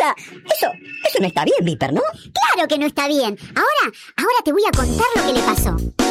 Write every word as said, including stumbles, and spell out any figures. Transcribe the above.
sea, eso, eso no está bien, Viper, ¿no? Claro que no está bien. Ahora, ahora te voy a contar lo que le pasó.